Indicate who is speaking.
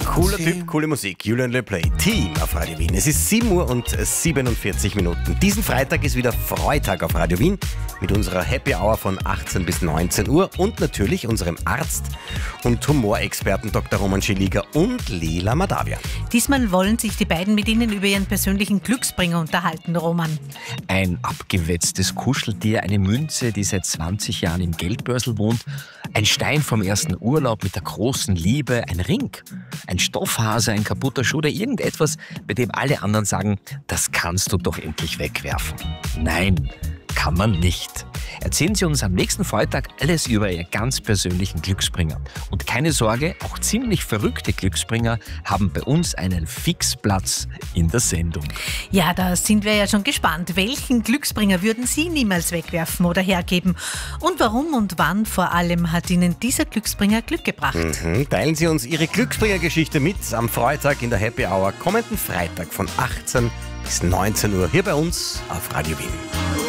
Speaker 1: Cooler Typ, coole Musik. Julian Le Play, Team auf Radio Wien. Es ist 7 Uhr und 47 Minuten. Diesen Freitag ist wieder Freitag auf Radio Wien mit unserer Happy Hour von 18 bis 19 Uhr und natürlich unserem Arzt und Humorexperten Dr. Roman Schiliger und Leila Madavia.
Speaker 2: Diesmal wollen sich die beiden mit Ihnen über ihren persönlichen Glücksbringer unterhalten, Roman.
Speaker 3: Ein abgewetztes Kuscheltier, eine Münze, die seit 20 Jahren im Geldbörsel wohnt, ein Stein vom ersten Urlaub mit der großen Liebe, ein Ring, ein Stoffhase, ein kaputter Schuh oder irgendetwas, bei dem alle anderen sagen, das kannst du doch endlich wegwerfen. Nein, kann man nicht. Erzählen Sie uns am nächsten Freitag alles über Ihr ganz persönlichen Glücksbringer. Und keine Sorge, auch ziemlich verrückte Glücksbringer haben bei uns einen Fixplatz in der Sendung.
Speaker 2: Ja, da sind wir ja schon gespannt. Welchen Glücksbringer würden Sie niemals wegwerfen oder hergeben? Und warum und wann vor allem hat Ihnen dieser Glücksbringer Glück gebracht?
Speaker 1: Teilen Sie uns Ihre Glücksbringer-Geschichte mit am Freitag in der Happy Hour, kommenden Freitag von 18 bis 19 Uhr hier bei uns auf Radio Wien.